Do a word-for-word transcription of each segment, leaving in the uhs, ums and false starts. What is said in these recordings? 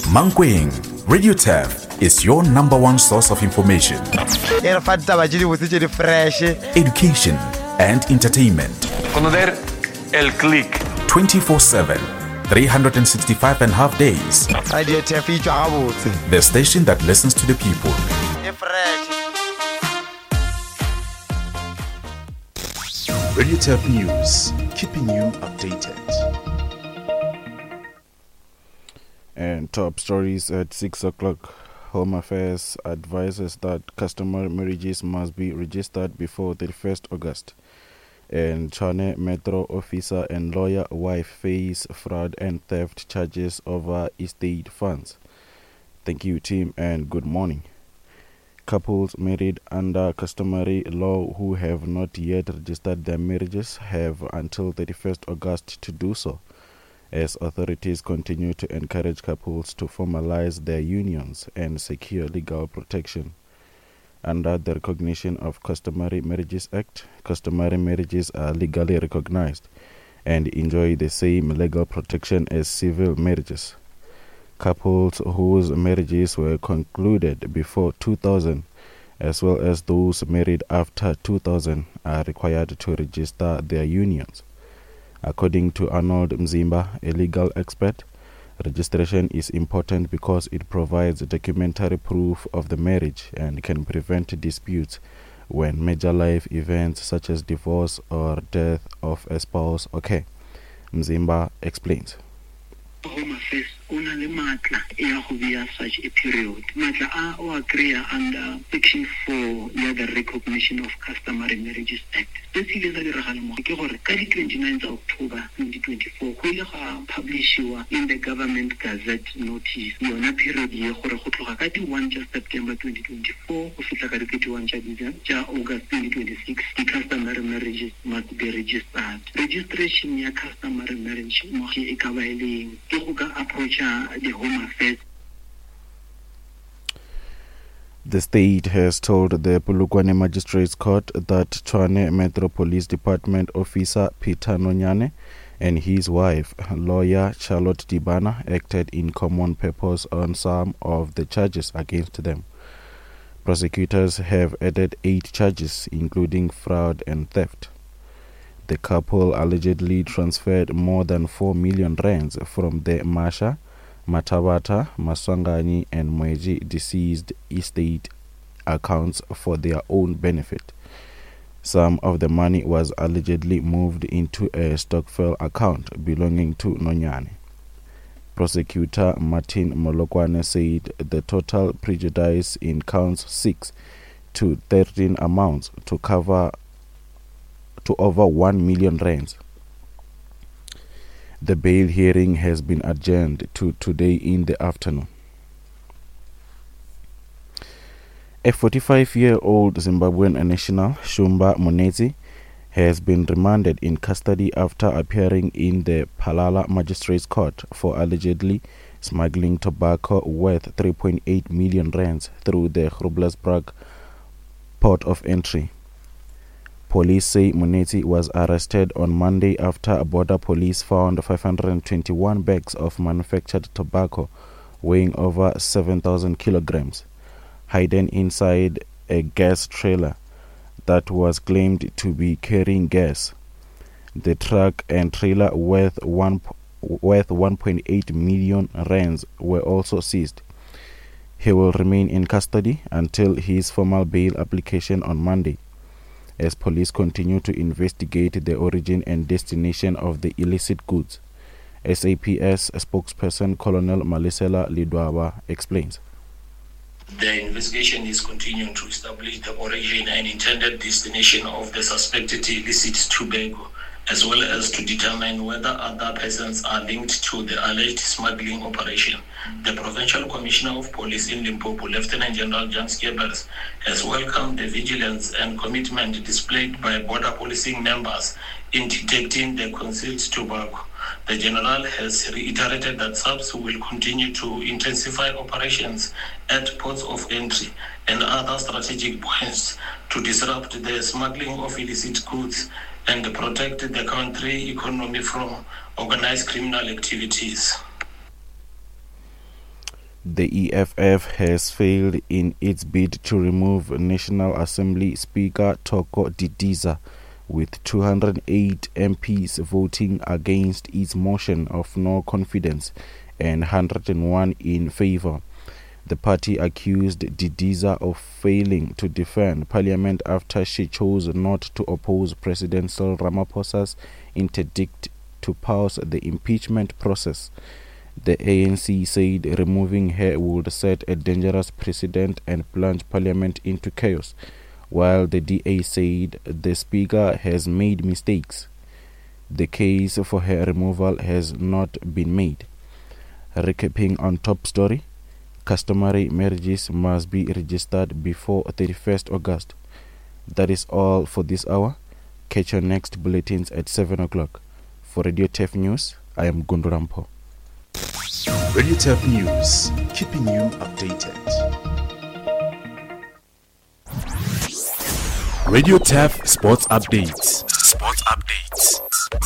Mankweng, Radio Turf is your number one source of information, education, and entertainment. Conocer el click. twenty-four seven, three hundred sixty-five and a half days. Radio Turf, the station that listens to the people. Radio Turf News, keeping you updated. And top stories at six o'clock. Home Affairs advises that customer marriages must be registered before thirty-first August. And Tshwane Metro officer and lawyer wife face fraud and theft charges over estate funds. Thank you, team, and good morning. Couples married under customary law who have not yet registered their marriages have until thirty-first August to do so, as authorities continue to encourage couples to formalize their unions and secure legal protection. Under the Recognition of Customary Marriages Act, customary marriages are legally recognized and enjoy the same legal protection as civil marriages. Couples whose marriages were concluded before two thousand, as well as those married after two thousand, are required to register their unions. According to Arnold Mzimba, a legal expert, registration is important because it provides documentary proof of the marriage and can prevent disputes when major life events such as divorce or death of a spouse occur. Mzimba explains. Home Affairs una le matla ya go bia such a period. Matla a o agree under Section four ya the Recognition of Customary Marriages Act. Se se le diragala mo ke gore ka di twenty-ninth of October twenty twenty-four go ile ga publishiwa in the Government Gazette notice yona period ye gore go tloga ka di one ja September twenty twenty-four go fitla ka di twenty-one ja ja August twenty twenty-six the customary marriages must be registered. Registration ya customary marriage mo ke e ka ba ile ke go ka approach the Home Affairs. The state has told the Polokwane Magistrates Court that Tshwane Metro Police Department officer Peter Nonyane and his wife, lawyer Charlotte Dibana, acted in common purpose on some of the charges against them. Prosecutors have added eight charges, including fraud and theft. The couple allegedly transferred more than four million rands from the Masha, Matabata, Maswangani, and Mweji deceased estate accounts for their own benefit. Some of the money was allegedly moved into a Stokvel account belonging to Nonyane. Prosecutor Martin Molokwane said the total prejudice in counts six to thirteen amounts to cover to over one million rands. The bail hearing has been adjourned to today in the afternoon. A forty-five-year-old Zimbabwean national, Shumba Munetsi, has been remanded in custody after appearing in the Palala Magistrates Court for allegedly smuggling tobacco worth three point eight million rands through the Groblersdorp port of entry. Police say Munetsi was arrested on Monday after border police found five hundred twenty-one bags of manufactured tobacco weighing over seven thousand kilograms, hidden inside a gas trailer that was claimed to be carrying gas. The truck and trailer worth one worth one point eight million rands were also seized. He will remain in custody until his formal bail application on Monday, as police continue to investigate the origin and destination of the illicit goods. S A P S spokesperson Colonel Malisela Lidwaba explains. The investigation is continuing to establish the origin and intended destination of the suspected illicit tobacco, as well as to determine whether other persons are linked to the alleged smuggling operation. The Provincial Commissioner of Police in Limpopo, Lieutenant General Jan Skebbers, has welcomed the vigilance and commitment displayed by border policing members in detecting the concealed tobacco. The General has reiterated that S A P S will continue to intensify operations at ports of entry and other strategic points to disrupt the smuggling of illicit goods and protect the country economy from organized criminal activities. The E F F has failed in its bid to remove National Assembly Speaker Thoko Didiza, with two hundred eight M Ps voting against its motion of no confidence and one hundred one in favour. The party accused Didiza of failing to defend Parliament after she chose not to oppose President Cyril Ramaphosa's interdict to pause the impeachment process. The A N C said removing her would set a dangerous precedent and plunge Parliament into chaos, while the D A said the Speaker has made mistakes. The case for her removal has not been made. Recapping on top story, customary marriages must be registered before thirty-first August. That is all for this hour. Catch your next bulletins at seven o'clock. For Radio T E F News, I am Gundu Rampo. Radio T E F News, keeping you updated. Radio T E F Sports Updates. Sports Updates.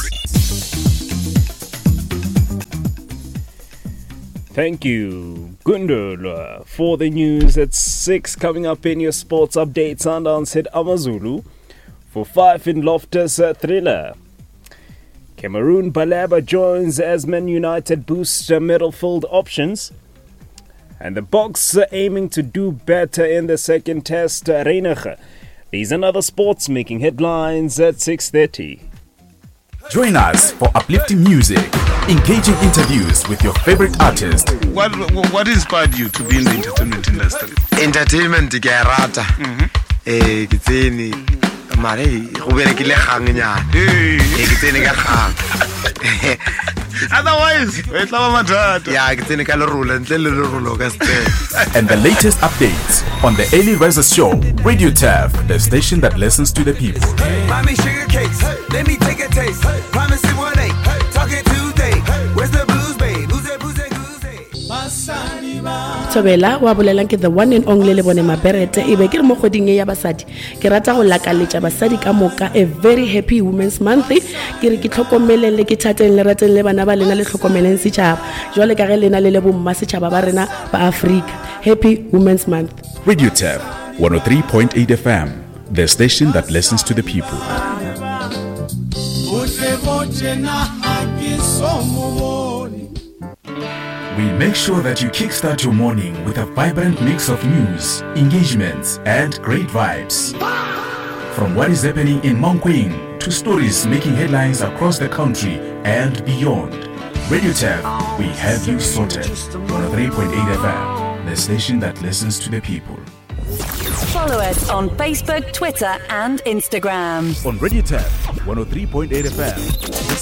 Thank you, Gundula, for the news at six. Coming up in your sports updates, Sundowns hit Amazulu for five in Loftus uh, Thriller. Cameroon Balaba joins as Man United boosts uh, midfield options. And the Boks uh, aiming to do better in the second test. Uh, Reinige. These and other sports making headlines at six thirty. Join us for uplifting music, engaging interviews with your favorite artist. What what inspired you to be in the entertainment industry? Entertainment ke a rata. Eh ke tsene mare go berekile gang nyana. Eh ke tsene ka gang. Otherwise, we tla ba mathata. Ya ke tsene ka lerolo ntle le lerolo ka step. And the latest updates on the Early Riser Show, Radio T E F, the station that listens to the people. Buy me sugar cakes, let me take a taste. Promise it one day, talking Tuesday. Where's the blues, babe? Who's that, who's that, who's that? Tobela wa bolelang ke the one and only le bone maberete e be ke re mo goding ya basadi ke rata go lakaletša basadi ka moka a very happy women's month ke re ke tlhokomelele ke thateng le rateng le bana ba lena le tlhokomeleng setšhaba jwale ka ge lena le le bomma setšhaba ba rena ba Africa. Happy Women's Month. Radio T E F one oh three point eight F M, the station that listens to the people. We make sure that you kickstart your morning with a vibrant mix of news, engagements, and great vibes. From what is happening in Mankweng to stories making headlines across the country and beyond. Radio T E F, we have you sorted. one oh three point eight F M, the station that listens to the people. Follow us on Facebook, Twitter, and Instagram. On Radio T E F one oh three point eight F M.